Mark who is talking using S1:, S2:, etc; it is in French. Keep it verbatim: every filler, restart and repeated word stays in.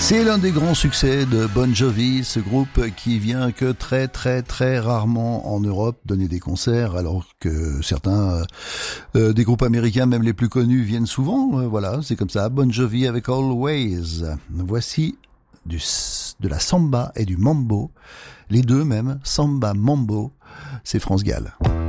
S1: C'est l'un des grands succès de Bon Jovi, ce groupe qui vient que très très très rarement en Europe donner des concerts, alors que certains euh, des groupes américains, même les plus connus, viennent souvent. Euh, voilà, c'est comme ça. Bon Jovi avec Always. Voici du, de la samba et du mambo, les deux même, samba mambo, c'est France Gall.